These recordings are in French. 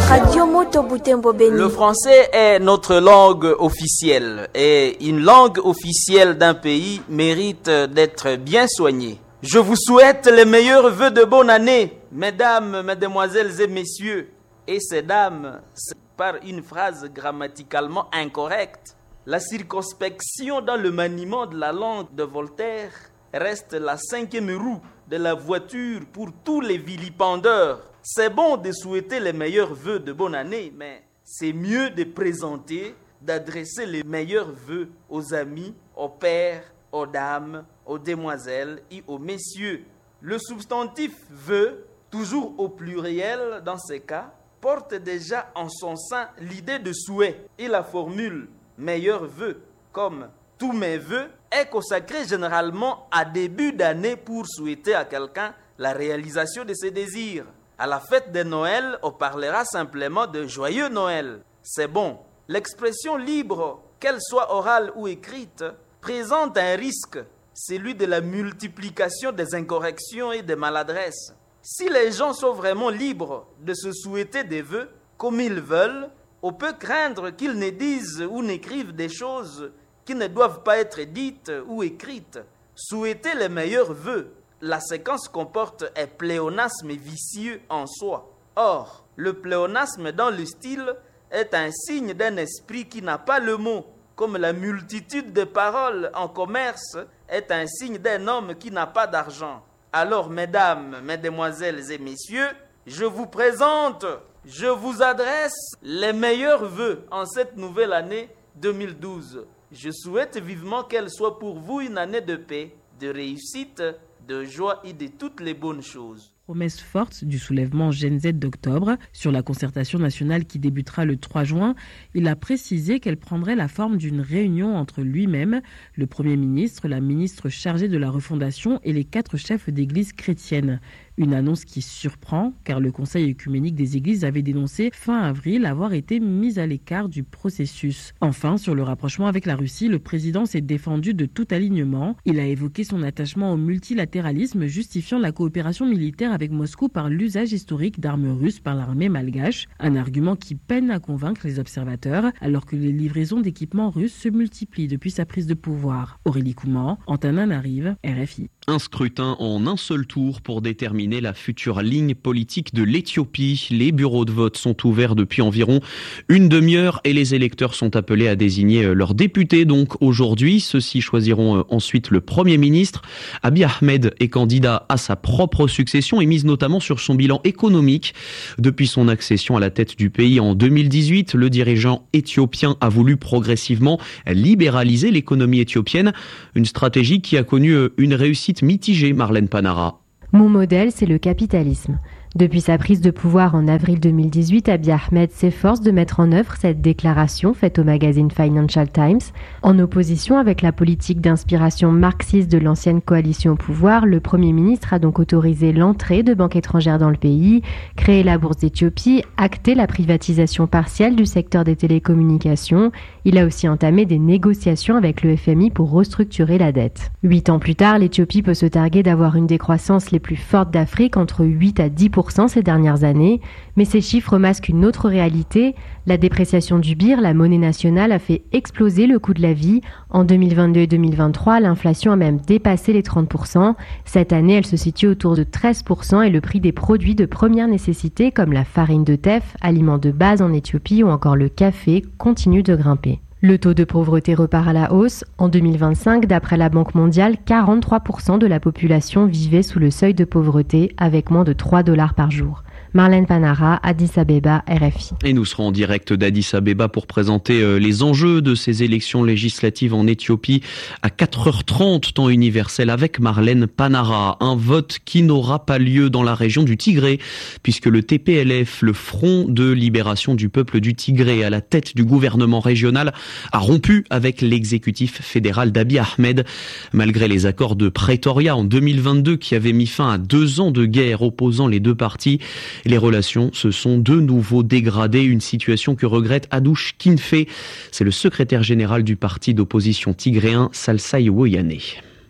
Radio Moto Butembo Beni. Le français est notre langue officielle et une langue officielle d'un pays mérite d'être bien soignée. Je vous souhaite les meilleurs vœux de bonne année, mesdames, mesdemoiselles et messieurs. Et ces dames, c'est par une phrase grammaticalement incorrecte. La circonspection dans le maniement de la langue de Voltaire reste la cinquième roue de la voiture pour tous les vilipendeurs. C'est bon de souhaiter les meilleurs vœux de bonne année, mais c'est mieux de présenter, d'adresser les meilleurs vœux aux amis, aux pères, aux dames, aux demoiselles et aux messieurs. Le substantif « vœu », toujours au pluriel dans ces cas, porte déjà en son sein l'idée de souhait et la formule « meilleurs vœux » comme « tous mes vœux » est consacré généralement à début d'année pour souhaiter à quelqu'un la réalisation de ses désirs. À la fête de Noël, on parlera simplement de joyeux Noël. C'est bon. L'expression libre, qu'elle soit orale ou écrite, présente un risque, celui de la multiplication des incorrections et des maladresses. Si les gens sont vraiment libres de se souhaiter des vœux comme ils veulent, on peut craindre qu'ils ne disent ou n'écrivent des choses qui ne doivent pas être dites ou écrites. Souhaiter les meilleurs vœux. La séquence comporte un pléonasme vicieux en soi. Or, le pléonasme dans le style est un signe d'un esprit qui n'a pas le mot, comme la multitude de paroles en commerce est un signe d'un homme qui n'a pas d'argent. Alors, mesdames, mesdemoiselles et messieurs, je vous présente, je vous adresse les meilleurs vœux en cette nouvelle année 2012. Je souhaite vivement qu'elle soit pour vous une année de paix, de réussite, de joie et de toutes les bonnes choses. Promesse forte du soulèvement Gen Z d'octobre sur la concertation nationale qui débutera le 3 juin, il a précisé qu'elle prendrait la forme d'une réunion entre lui-même, le Premier ministre, la ministre chargée de la refondation et les 4 chefs d'église chrétiennes. Une annonce qui surprend car le Conseil œcuménique des églises avait dénoncé fin avril avoir été mis à l'écart du processus. Enfin, sur le rapprochement avec la Russie, le président s'est défendu de tout alignement. Il a évoqué son attachement au multilatéralisme, justifiant la coopération militaire avec Moscou par l'usage historique d'armes russes par l'armée malgache, un argument qui peine à convaincre les observateurs alors que les livraisons d'équipements russes se multiplient depuis sa prise de pouvoir. Aurélie Couman, Antananarive, RFI. Un scrutin en un seul tour pour déterminer la future ligne politique de l'Éthiopie. Les bureaux de vote sont ouverts depuis environ une demi-heure et les électeurs sont appelés à désigner leurs députés. Donc aujourd'hui, ceux-ci choisiront ensuite le Premier ministre. Abiy Ahmed est candidat à sa propre succession et mise notamment sur son bilan économique. Depuis son accession à la tête du pays en 2018, le dirigeant éthiopien a voulu progressivement libéraliser l'économie éthiopienne. Une stratégie qui a connu une réussite mitigée, Marlène Panara. Mon modèle, c'est le capitalisme. Depuis sa prise de pouvoir en avril 2018, Abiy Ahmed s'efforce de mettre en œuvre cette déclaration faite au magazine Financial Times. En opposition avec la politique d'inspiration marxiste de l'ancienne coalition au pouvoir, le Premier ministre a donc autorisé l'entrée de banques étrangères dans le pays, créé la bourse d'Éthiopie, acté la privatisation partielle du secteur des télécommunications. Il a aussi entamé des négociations avec le FMI pour restructurer la dette. 8 ans plus tard, l'Éthiopie peut se targuer d'avoir une des croissances les plus fortes d'Afrique, entre 8 à 10% ces dernières années, mais ces chiffres masquent une autre réalité. La dépréciation du birr, la monnaie nationale, a fait exploser le coût de la vie. En 2022 et 2023, l'inflation a même dépassé les 30%. Cette année, elle se situe autour de 13% et le prix des produits de première nécessité comme la farine de teff, aliment de base en Éthiopie ou encore le café, continue de grimper. Le taux de pauvreté repart à la hausse. En 2025, d'après la Banque mondiale, 43% de la population vivait sous le seuil de pauvreté avec moins de $3 par jour. Marlène Panara, Addis Abeba, RFI. Et nous serons en direct d'Addis Abeba pour présenter les enjeux de ces élections législatives en Éthiopie à 4h30, temps universel, avec Marlène Panara. Un vote qui n'aura pas lieu dans la région du Tigré, puisque le TPLF, le Front de Libération du Peuple du Tigré, à la tête du gouvernement régional, a rompu avec l'exécutif fédéral d'Abiy Ahmed. Malgré les accords de Pretoria en 2022 qui avaient mis fin à 2 ans de guerre opposant les deux parties, les relations se sont de nouveau dégradées, une situation que regrette Adouche Kinfé. C'est le secrétaire général du parti d'opposition tigréen Salsaï Woyane.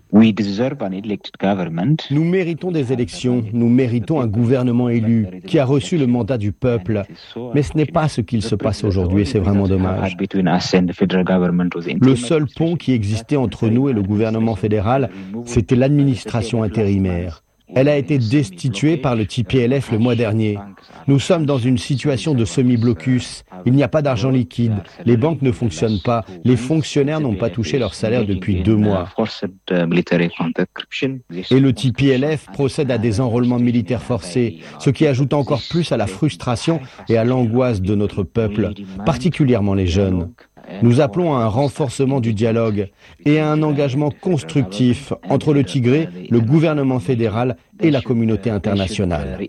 Nous méritons des élections, nous méritons un gouvernement élu qui a reçu le mandat du peuple. Mais ce n'est pas ce qu'il se passe aujourd'hui et c'est vraiment dommage. Le seul pont qui existait entre nous et le gouvernement fédéral, c'était l'administration intérimaire. Elle a été destituée par le TPLF le mois dernier. Nous sommes dans une situation de semi-blocus. Il n'y a pas d'argent liquide. Les banques ne fonctionnent pas. Les fonctionnaires n'ont pas touché leur salaire depuis 2 mois. Et le TPLF procède à des enrôlements militaires forcés, ce qui ajoute encore plus à la frustration et à l'angoisse de notre peuple, particulièrement les jeunes. Nous appelons à un renforcement du dialogue et à un engagement constructif entre le Tigré, le gouvernement fédéral et la communauté internationale.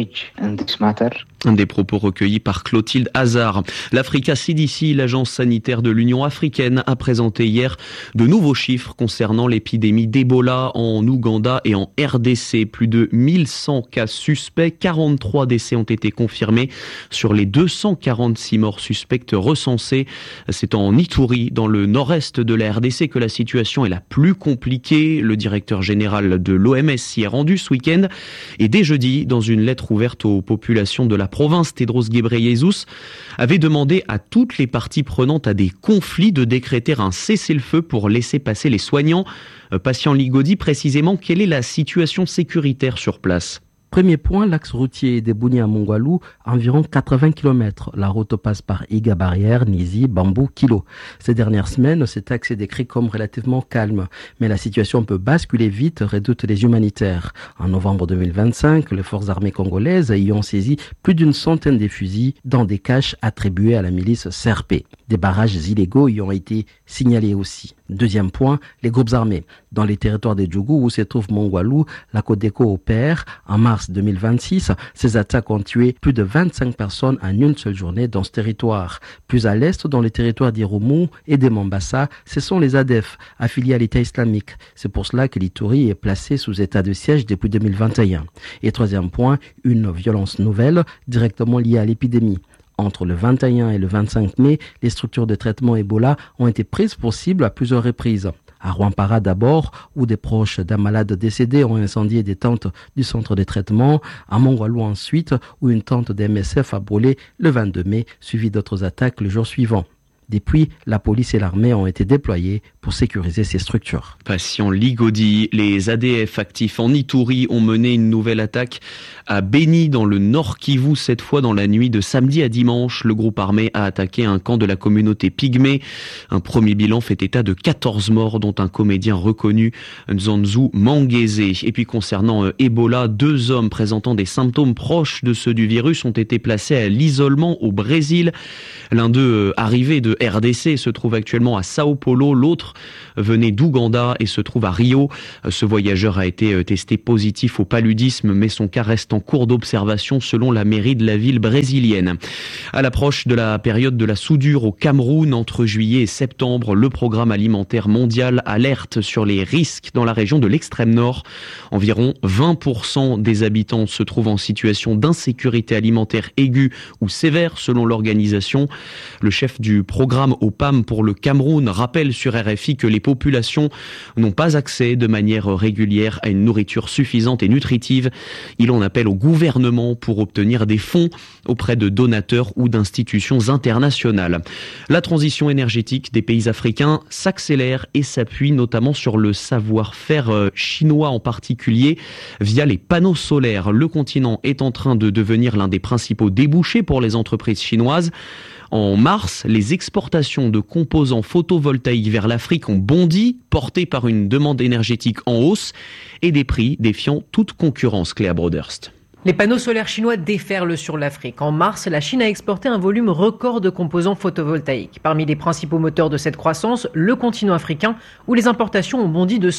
Un des propos recueillis par Clotilde Hazard. L'Africa CDC, l'agence sanitaire de l'Union africaine, a présenté hier de nouveaux chiffres concernant l'épidémie d'Ebola en Ouganda et en RDC. Plus de 1100 cas suspects, 43 décès ont été confirmés sur les 246 morts suspectes recensées. C'est en Ituri, dans le nord-est de la RDC, que la situation est la plus compliquée. Le directeur général de l'OMS s'y est rendu ce week-end. Et dès jeudi, dans une lettre ouverte aux populations de la province, Tedros Ghebreyesus avait demandé à toutes les parties prenantes à des conflits de décréter un cessez-le-feu pour laisser passer les soignants. Patient Ligodi, précisément, quelle est la situation sécuritaire sur place ? Premier point, l'axe routier des Bouni à Mongwalou, environ 80 km. La route passe par Iga Barrière, Nizi, Bambou, Kilo. Ces dernières semaines, cet axe est décrit comme relativement calme. Mais la situation peut basculer vite, redoutent les humanitaires. En novembre 2025, les forces armées congolaises y ont saisi plus d'une centaine de fusils dans des caches attribuées à la milice CRP. Des barrages illégaux y ont été signalés aussi. Deuxième point, les groupes armés. Dans les territoires des Djougou où se trouve Mongwalou, la Codeco opère. En mars 2026, ces attaques ont tué plus de 25 personnes en une seule journée dans ce territoire. Plus à l'est, dans les territoires d'Irumu et de Mombasa, ce sont les ADF, affiliés à l'État islamique. C'est pour cela que l'Ituri est placé sous état de siège depuis 2021. Et troisième point, une violence nouvelle directement liée à l'épidémie. Entre le 21 et le 25 mai, les structures de traitement Ebola ont été prises pour cible à plusieurs reprises. À Rwampara d'abord, où des proches d'un malade décédé ont incendié des tentes du centre de traitement. À Mongwalou ensuite, où une tente de MSF a brûlé le 22 mai, suivi d'autres attaques le jour suivant. Depuis, la police et l'armée ont été déployés pour sécuriser ces structures. Patient Ligodi, les ADF actifs en Ituri ont mené une nouvelle attaque à Beni dans le Nord Kivu, cette fois dans la nuit de samedi à dimanche. Le groupe armé a attaqué un camp de la communauté pygmée. Un premier bilan fait état de 14 morts, dont un comédien reconnu, Nzonzu Mangeze. Et puis concernant Ebola, 2 hommes présentant des symptômes proches de ceux du virus ont été placés à l'isolement au Brésil. L'un d'eux, arrivé de RDC, se trouve actuellement à Sao Paulo. L'autre venait d'Ouganda et se trouve à Rio. Ce voyageur a été testé positif au paludisme, mais son cas reste en cours d'observation selon la mairie de la ville brésilienne. À l'approche de la période de la soudure au Cameroun, entre juillet et septembre, le programme alimentaire mondial alerte sur les risques dans la région de l'extrême nord. Environ 20% des habitants se trouvent en situation d'insécurité alimentaire aiguë ou sévère selon l'organisation. Le chef du programme OPAM pour le Cameroun rappelle sur RFI que les populations n'ont pas accès de manière régulière à une nourriture suffisante et nutritive. Il en appelle au gouvernement pour obtenir des fonds auprès de donateurs ou d'institutions internationales. La transition énergétique des pays africains s'accélère et s'appuie notamment sur le savoir-faire chinois en particulier via les panneaux solaires. Le continent est en train de devenir l'un des principaux débouchés pour les entreprises chinoises. En mars, les exportations de composants photovoltaïques vers l'Afrique ont bondi, portées par une demande énergétique en hausse et des prix défiant toute concurrence, Cléa Broderst. Les panneaux solaires chinois déferlent sur l'Afrique. En mars, la Chine a exporté un volume record de composants photovoltaïques. Parmi les principaux moteurs de cette croissance, le continent africain, où les importations ont bondi de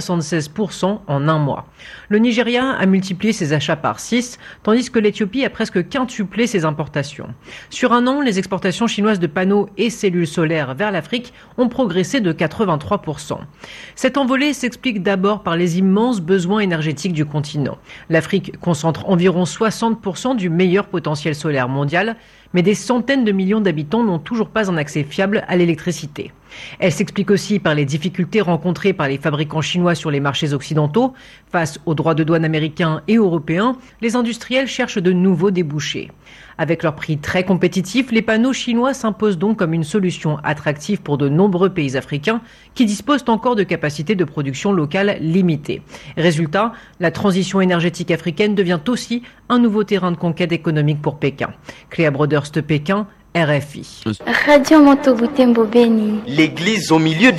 176% en un mois. Le Nigeria a multiplié ses achats par 6, tandis que l'Éthiopie a presque quintuplé ses importations. Sur un an, les exportations chinoises de panneaux et cellules solaires vers l'Afrique ont progressé de 83%. Cette envolée s'explique d'abord par les immenses besoins énergétiques du continent. L'Afrique concentre environ 60% du meilleur potentiel solaire mondial, mais des centaines de millions d'habitants n'ont toujours pas un accès fiable à l'électricité. Elle s'explique aussi par les difficultés rencontrées par les fabricants chinois sur les marchés occidentaux. Face aux droits de douane américains et européens, les industriels cherchent de nouveaux débouchés. Avec leur prix très compétitif, les panneaux chinois s'imposent donc comme une solution attractive pour de nombreux pays africains qui disposent encore de capacités de production locale limitées. Résultat, la transition énergétique africaine devient aussi un nouveau terrain de conquête économique pour Pékin. Cléa Broderst, Pékin, RFI. Radio Moto Butembo Beni. L'église au milieu